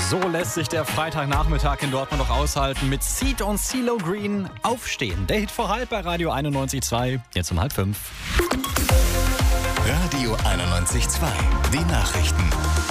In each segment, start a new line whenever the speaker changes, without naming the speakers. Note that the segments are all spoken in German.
So lässt sich der Freitagnachmittag in Dortmund noch aushalten mit Seed und CeeLo Green. Aufstehen. Der Hit vor halb bei Radio 91.2. Jetzt um 4:30.
Radio 91.2. Die Nachrichten.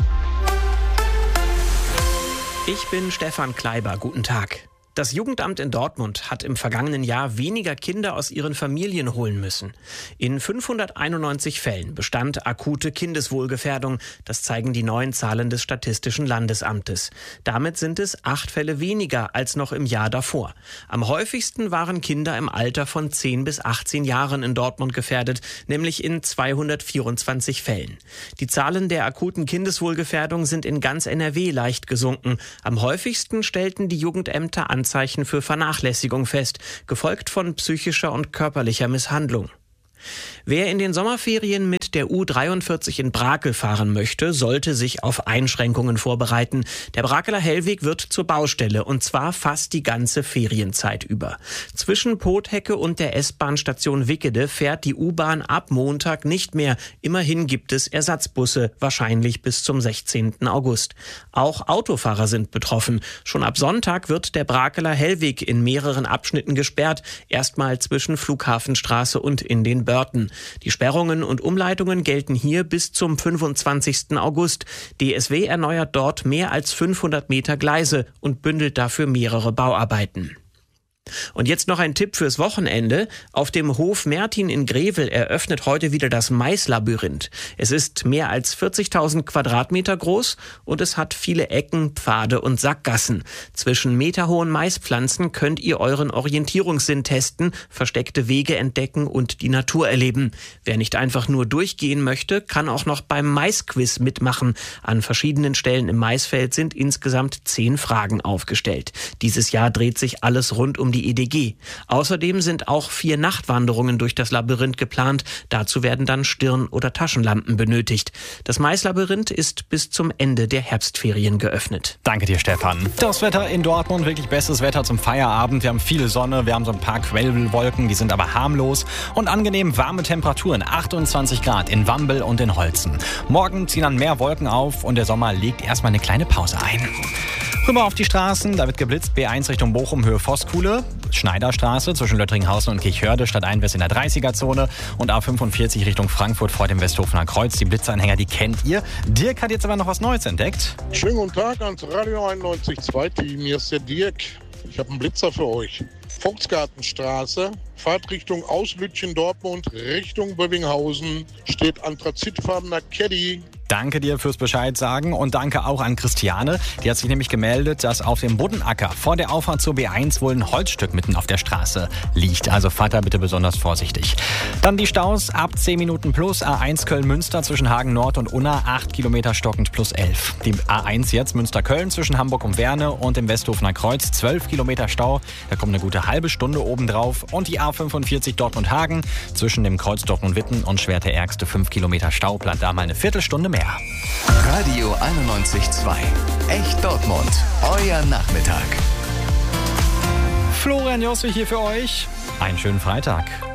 Ich bin Stefan Kleiber. Guten Tag. Das Jugendamt in Dortmund hat im vergangenen Jahr weniger Kinder aus ihren Familien holen müssen. In 591 Fällen bestand akute Kindeswohlgefährdung. Das zeigen die neuen Zahlen des Statistischen Landesamtes. Damit sind es 8 Fälle weniger als noch im Jahr davor. Am häufigsten waren Kinder im Alter von 10 bis 18 Jahren in Dortmund gefährdet, nämlich in 224 Fällen. Die Zahlen der akuten Kindeswohlgefährdung sind in ganz NRW leicht gesunken. Am häufigsten stellten die Jugendämter Anzeichen für Vernachlässigung fest, gefolgt von psychischer und körperlicher Misshandlung. Wer in den Sommerferien mit der U43 in Brakel fahren möchte, sollte sich auf Einschränkungen vorbereiten. Der Brakeler Hellweg wird zur Baustelle, und zwar fast die ganze Ferienzeit über. Zwischen Pothecke und der S-Bahn-Station Wickede fährt die U-Bahn ab Montag nicht mehr. Immerhin gibt es Ersatzbusse, wahrscheinlich bis zum 16. August. Auch Autofahrer sind betroffen. Schon ab Sonntag wird der Brakeler Hellweg in mehreren Abschnitten gesperrt, erstmal zwischen Flughafenstraße und in den Börten. Die Sperrungen und Umleitungen gelten hier bis zum 25. August. DSW erneuert dort mehr als 500 Meter Gleise und bündelt dafür mehrere Bauarbeiten. Und jetzt noch ein Tipp fürs Wochenende. Auf dem Hof Mertin in Grevel eröffnet heute wieder das Maislabyrinth. Es ist mehr als 40.000 Quadratmeter groß und es hat viele Ecken, Pfade und Sackgassen. Zwischen meterhohen Maispflanzen könnt ihr euren Orientierungssinn testen, versteckte Wege entdecken und die Natur erleben. Wer nicht einfach nur durchgehen möchte, kann auch noch beim Maisquiz mitmachen. An verschiedenen Stellen im Maisfeld sind insgesamt 10 Fragen aufgestellt. Dieses Jahr dreht sich alles rund um die EDG. Außerdem sind auch 4 Nachtwanderungen durch das Labyrinth geplant. Dazu werden dann Stirn- oder Taschenlampen benötigt. Das Maislabyrinth ist bis zum Ende der Herbstferien geöffnet.
Danke dir, Stefan. Das Wetter in Dortmund, wirklich bestes Wetter zum Feierabend. Wir haben viele Sonne, wir haben so ein paar Quellwolken, die sind aber harmlos. Und angenehm warme Temperaturen, 28 Grad in Wambel und in Holzen. Morgen ziehen dann mehr Wolken auf und der Sommer legt erstmal eine kleine Pause ein. Rüber auf die Straßen, da wird geblitzt. B1 Richtung Bochum, Höhe Voskuhle. Schneiderstraße zwischen Löttringhausen und Kirchhörde, Stadteinwest in der 30er-Zone. Und A45 Richtung Frankfurt vor dem Westhofener Kreuz. Die Blitzanhänger, die kennt ihr. Dirk hat jetzt aber noch was Neues entdeckt.
Schönen guten Tag ans Radio 91.2 Team. Hier ist der Dirk. Ich habe einen Blitzer für euch. Volksgartenstraße, Fahrtrichtung Auslütchen, Dortmund, Richtung Bövinghausen, steht anthrazitfarbener Caddy.
Danke dir fürs Bescheid sagen und danke auch an Christiane. Die hat sich nämlich gemeldet, dass auf dem Boddenacker vor der Auffahrt zur B1 wohl ein Holzstück mitten auf der Straße liegt. Also fahrt da bitte besonders vorsichtig. Dann die Staus ab 10 Minuten plus. A1 Köln-Münster zwischen Hagen Nord und Unna, 8 Kilometer stockend plus 11. Die A1 jetzt Münster-Köln zwischen Hamburg und Werne und dem Westhofener Kreuz, 12 Kilometer Stau. Da kommt eine gute halbe Stunde obendrauf. Und die A45 Dortmund-Hagen zwischen dem Kreuz Dortmund-Witten und Schwerte-Ärgste, 5 Kilometer Stau. Plant da mal eine Viertelstunde mehr.
Radio 91.2. Echt Dortmund. Euer Nachmittag.
Florian Josse hier für euch. Einen schönen Freitag.